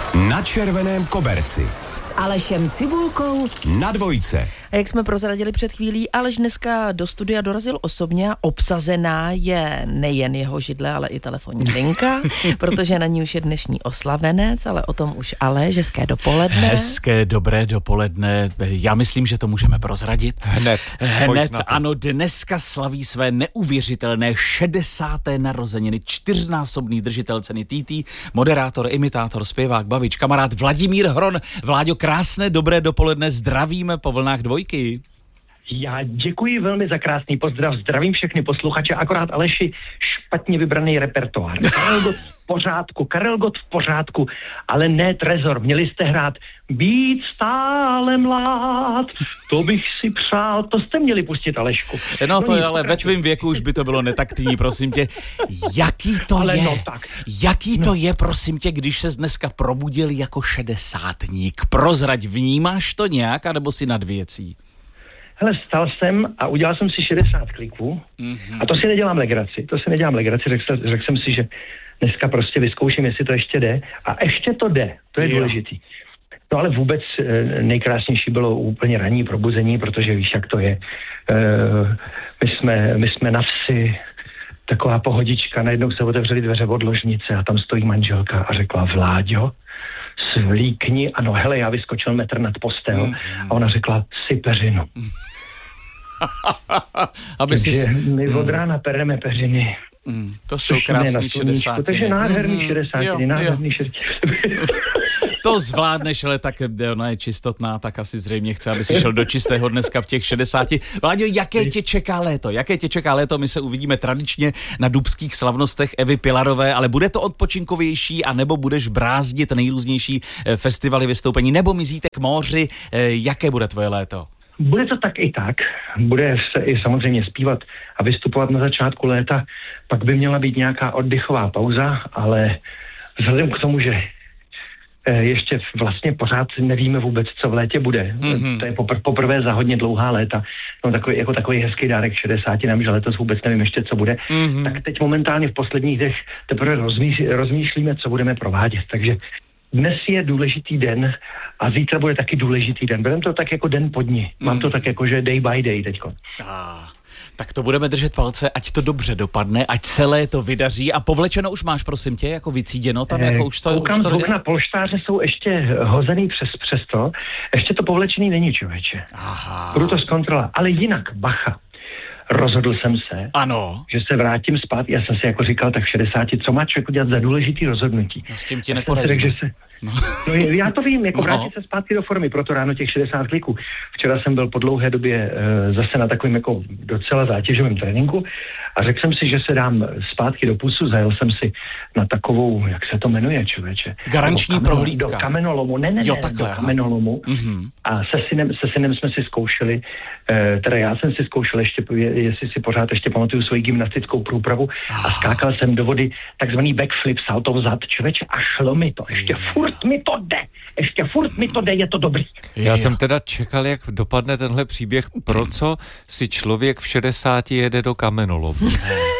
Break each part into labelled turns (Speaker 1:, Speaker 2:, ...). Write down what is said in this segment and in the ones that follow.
Speaker 1: Na červeném koberci
Speaker 2: s Alešem Cibulkou
Speaker 1: na Dvojce.
Speaker 3: A jak jsme prozradili před chvílí, Aleš dneska do studia dorazil osobně a obsazená je nejen jeho židle, ale i telefonní linka, protože na ní už je dnešní oslavenec, ale o tom už Aleš. Hezké dopoledne.
Speaker 4: Hezké, dobré dopoledne. Já myslím, že to můžeme prozradit. Hned, ano, dneska slaví své neuvěřitelné 60. narozeniny čtyřnásobný držitel ceny TT, moderátor, imitátor, zpěvák, bavič, kamarád Vladimír Hron. Vláďo, krásné, dobré dopoledne, zdravíme po vlnách Dvojky.
Speaker 5: Já děkuji velmi za krásný pozdrav, zdravím všechny posluchače, akorát Aleši špatně vybraný repertoár. Karel Gott v pořádku, ale ne Trezor, měli jste hrát Být stále mlád, to bych si přál, to jste měli pustit, Alešku.
Speaker 4: No to je, ale ve tvým věku už by to bylo netaktní, prosím tě. Jaký to ale je? To je, prosím tě, když ses dneska probudil jako šedesátník? Prozrať, vnímáš to nějak, anebo si nad věcí?
Speaker 5: Hele, vstal jsem a udělal jsem si 60 kliků a to si nedělám legraci, řekl jsem si, že dneska prostě vyzkouším, jestli to ještě jde a ještě to jde, to je důležitý. No ale vůbec nejkrásnější bylo úplně ranní probuzení, protože víš, jak to je. My jsme na vsi, taková pohodička, najednou se otevřely dveře od ložnice a tam stojí manželka a řekla: Vláďo, svlíkni, ano, hele, já vyskočil metr nad postel a ona řekla: si peřinu. Takže my od rána pereme peřiny.
Speaker 4: To jsou krásný 60.
Speaker 5: Takže nádherný 60. nádherný 60.
Speaker 4: To zvládneš, ale tak ona je čistotná, tak asi zřejmě chce, aby si šel do čistého dneska v těch 60. Vláďo, jaké tě čeká léto? My se uvidíme tradičně na dubských slavnostech Evy Pilarové, ale bude to odpočinkovější, anebo budeš brázdit nejrůznější festivaly, vystoupení, nebo mizíte k moři? Jaké bude tvoje léto?
Speaker 5: Bude to tak i tak. Bude se i samozřejmě zpívat a vystupovat na začátku léta. Pak by měla být nějaká oddechová pauza, ale vzhledem k tomu, že ještě vlastně pořád nevíme vůbec, co v létě bude. To je poprvé za hodně dlouhá léta. No, takový hezký dárek 60 nám, že letos vůbec nevím ještě, co bude. Tak teď momentálně v posledních dnech teprve rozmýšlíme, co budeme provádět. Takže dnes je důležitý den a zítra bude taky důležitý den. Bereme to tak jako den po dni. Mám to tak jako, že day by day teďko.
Speaker 4: Tak to budeme držet palce, ať to dobře dopadne, ať celé to vydaří. A povlečeno už máš, prosím tě, jako vycíděno tam, jako už to...
Speaker 5: Koukám, z okna polštáře jsou ještě hozený přes to. Ještě to povlečený není, člověče. Budu to zkontrolovat. Ale jinak, bacha. Rozhodl jsem se, že se vrátím zpátky. Já jsem si jako říkal, tak v 60, co má člověk udělat za důležitý rozhodnutí.
Speaker 4: No s tím ti neporadím.
Speaker 5: Já to vím, jako vrátit se zpátky do formy, proto ráno těch 60 kliků. Včera jsem byl po dlouhé době zase na takovým jako docela zátěžovém tréninku a řekl jsem si, že se dám zpátky do pusu, zajel jsem si na takovou, jak se to jmenuje, člověče?
Speaker 4: Garanční prohlídka.
Speaker 5: Do kamenolomu, do kamenolomu. A se synem jsme si zkoušeli, teda já jsem si zkoušel ještě, jestli si pořád ještě pamatuju svoji gymnastickou průpravu a skákal jsem do vody, takzvaný backflip, salto vzad, člověče, a šlo mi to, ještě furt mi to jde, je to dobrý.
Speaker 6: Já jsem teda čekal, jak dopadne tenhle příběh, pro co si člověk v 60 jede do kamenolomu.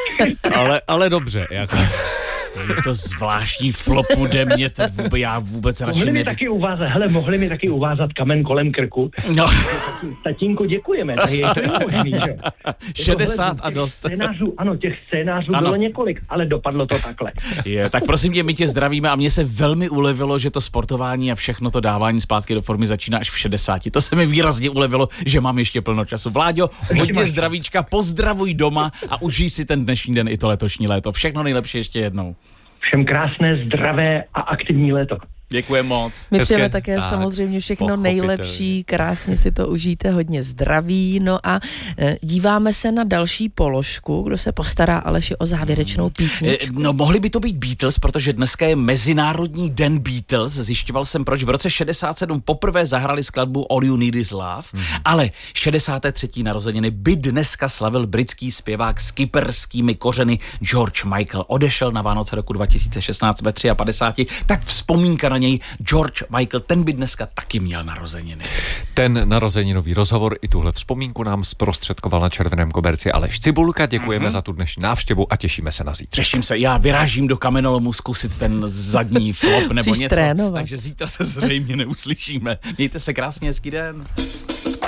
Speaker 6: ale dobře, jako...
Speaker 4: Je to zvláštní flopu, mě to já vůbec radši
Speaker 5: mohli mi taky uvázat kamen kolem krku. No. Tatínku, děkujeme. Je to možný, že?
Speaker 4: 60 a dost.
Speaker 5: Těch scénářů bylo několik, ale dopadlo to takhle.
Speaker 4: Tak prosím tě, my tě zdravíme a mně se velmi ulevilo, že to sportování a všechno to dávání zpátky do formy začíná až v 60. To se mi výrazně ulevilo, že mám ještě plno času. Vláďo, hodně zdravíčka, pozdravuj doma a užij si ten dnešní den i to letošní léto. Všechno nejlepší ještě jednou.
Speaker 5: Všem krásné, zdravé a aktivní léto.
Speaker 4: Děkuji moc.
Speaker 3: My přejeme také samozřejmě všechno nejlepší, krásně si to užijte, hodně zdraví. No a díváme se na další položku, kdo se postará, Aleši, o závěrečnou písničku.
Speaker 4: No mohli by to být Beatles, protože dneska je Mezinárodní den Beatles. Zjišťoval jsem, proč v roce 67 poprvé zahrali skladbu All You Need Is Love, ale 63. narozeniny by dneska slavil britský zpěvák s kyperskými kořeny George Michael. Odešel na Vánoce roku 2016 ve 53, tak vzpomínka na něj George Michael, ten by dneska taky měl narozeniny.
Speaker 6: Ten narozeninový rozhovor i tuhle vzpomínku nám zprostředkoval na Červeném koberci Aleš Cibulka. Děkujeme za tu dnešní návštěvu a těšíme se na zítřek.
Speaker 4: Těším se, já vyrážím do kamenolomu zkusit ten zadní flop nebo něco,
Speaker 3: trénovat.
Speaker 4: takže zítra se zřejmě neuslyšíme. Mějte se krásně, hezký den.